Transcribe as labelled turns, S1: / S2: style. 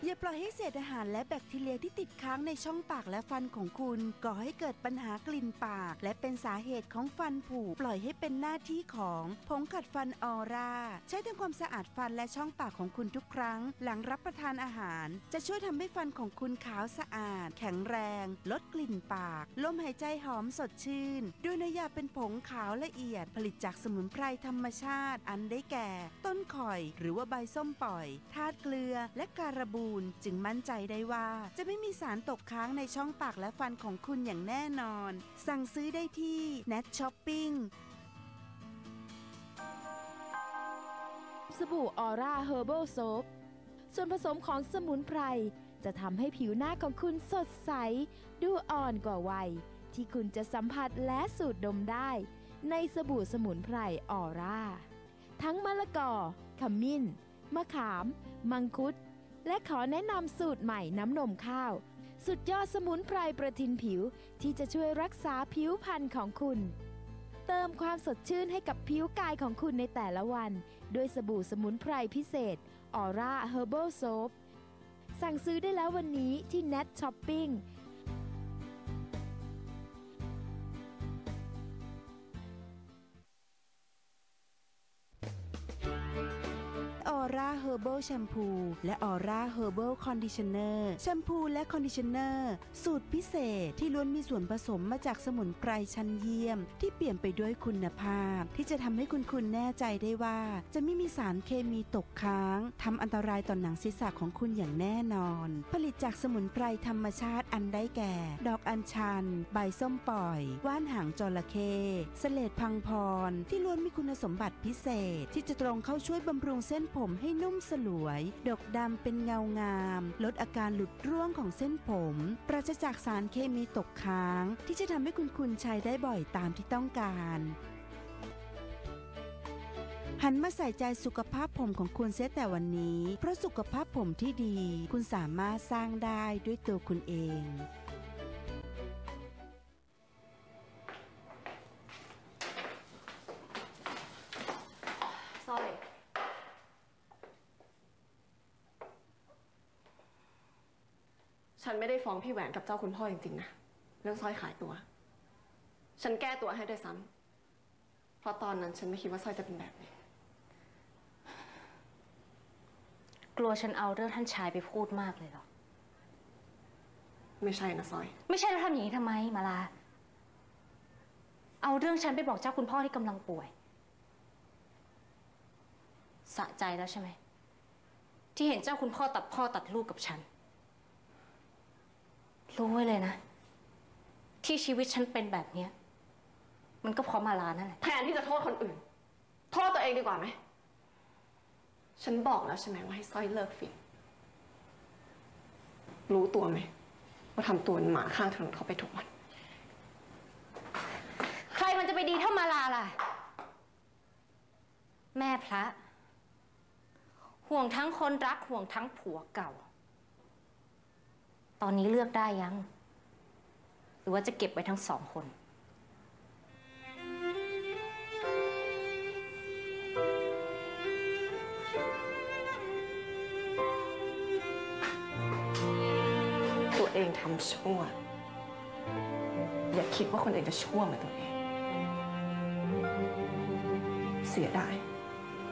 S1: อย่าปล่อยให้เศษอาหารและแบคทีเรียที่ติดค้างในช่องปากและฟันของคุณก่อให้เกิดปัญหากลิ่นปากและเป็นสาเหตุของฟันผุปล่อยให้เป็นหน้าที่ของผงขัดฟันออร่าใช้ทำความสะอาดฟันและช่องปากของคุณทุกครั้งหลังรับประทานอาหารจะช่วยทำให้ฟันของคุณขาวสะอาดแข็งแรงลดกลิ่นปากลมหายใจหอมสดชื่นด้วยเนื้อยาเป็นผงขาวละเอียดผลิตจากสมุนไพรธรรมชาติอันได้แก่ต้นข่อยหรือว่าใบส้มปล่อยธาตุเกลือและการบูนจึงมั่นใจได้ว่าจะไม่มีสารตกค้างในช่องปากและฟันของคุณอย่างแน่นอนสั่งซื้อได้ที่ Net Shopping
S2: สบู่ออร่าเฮอร์เบิลโซฟส่วนผสมของสมุนไพรจะทำให้ผิวหน้าของคุณสดใสดูอ่อนกว่าวัยที่คุณจะสัมผัสและสูดดมได้ในสบู่สมุนไพรออร่าทั้งมะละกอขมิ้นมะขามมังคุดและขอแนะนำสูตรใหม่น้ำนมข้าวสุดยอดสมุนไพรประทินผิวที่จะช่วยรักษาผิวพรรณของคุณเติมความสดชื่นให้กับผิวกายของคุณในแต่ละวันด้วยสบู่สมุนไพรพิเศษออร่าเฮอร์เบิลโซฟสั่งซื้อได้แล้ววันนี้ที่ Net Shopping
S1: ออร่าเฮอร์เบิลแชมพูและออร่าเฮอร์เบิลคอนดิชเนอร์แชมพูและคอนดิชเนอร์สูตรพิเศษที่ล้วนมีส่วนผสมมาจากสมุนไพรชั้นเยี่ยมที่เปี่ยมไปด้วยคุณภาพที่จะทำให้คุณแน่ใจได้ว่าจะไม่มีสารเคมีตกค้างทำอันตรายต่อหนังศีรษะของคุณอย่างแน่นอนผลิตจากสมุนไพรธรรมชาติอันได้แก่ดอกอัญชันใบส้มปล่อยว่านหางจระเข้เสลดพังพรที่ล้วนมีคุณสมบัติพิเศษที่จะตรงเข้าช่วยบำรุงเส้นผมให้นุ่มสลวยดกดำเป็นเงางามลดอาการหลุดร่วงของเส้นผมปราศจากสารเคมีตกค้างที่จะทำให้คุณใช้ได้บ่อยตามที่ต้องการหันมาใส่ใจสุขภาพผมของคุณเสียแต่วันนี้เพราะสุขภาพผมที่ดีคุณสามารถสร้างได้ด้วยตัวคุณเอง
S3: สร้อยฉันไม่ได้ฟ้องพี่แหวนกับเจ้าคุณพ่อจริงๆนะเรื่องสร้อยขายตัวฉันแก้ตัวให้ด้วยซ้ำเพราะตอนนั้นฉันไม่คิดว่าสร้อยจะเป็นแบบนี้
S4: กลัวฉันเอาเรื่องท่านชายไปพูดมากเลยหรอ
S3: ไม่ใช่นะสร้อย
S4: ไม่ใช่แล้วทำอย่างนี้ทำไมมาลาเอาเรื่องฉันไปบอกเจ้าคุณพ่อที่กำลังป่วยสะใจแล้วใช่ไหมที่เห็นเจ้าคุณพ่อตัดพ่อตัดลูกกับฉันรู้ไว้เลยนะที่ชีวิตฉันเป็นแบบเนี้ยมันก็เพราะมาลานั่นแหละ
S3: แทนที่จะโทษคนอื่นโทษตัวเองดีกว่าไหมฉันบอกแล้วใช่ไหมว่าให้สร้อยเลิกฟินรู้ตัวไหมว่าทำตัวหมาข้างถนนเขาไปทุกวัน
S4: ใครมันจะไปดีเท่ามาลาล่ะแม่พระห่วงทั้งคนรักห่วงทั้งผัวเก่าตอนนี้เลือกได้ยังหรือว่าจะเก็บไว้ทั้งสองคน
S3: ตัวเองทำชั่วอย่าคิดว่าคนอื่นจะชั่วเหมือนตัวเองเสียดาย